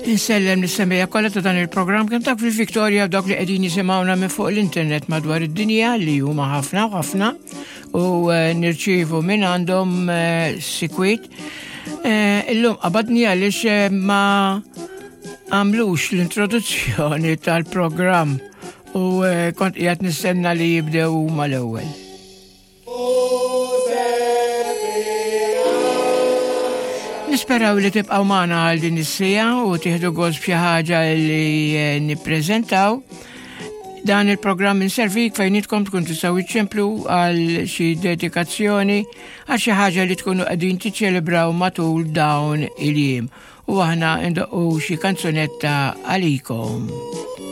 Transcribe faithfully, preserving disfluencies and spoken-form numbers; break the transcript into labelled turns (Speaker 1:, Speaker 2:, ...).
Speaker 1: Insellem nissemmija kollha ta' dan il-programm kemm dak fil-Viktorja dak li qegħdin jisimgħuna minn fuq l-internet madwar id-dinja li huma ħafna u ħafna u nirċievu minn għandhom sikwit. Illum qabadni għaliex ma għamlux l-introduzzjoni tal-programm u kont qiegħed nistenna li jibdew huma l-ewwel. Nisperaw li tibqaw magħna għal din is-sija u tieħdu gost b'xi ħaġa li nippreżentaw. Dan il-programm inservik fejn intkom tkun tistgħu iċċemplu għal xi dedikazzjoni għal xi ħaġa li tkunu qegħdin tiċċelebraw matul dawn il-jiem. U aħna ndoqqu xi kanzunetta għalikom.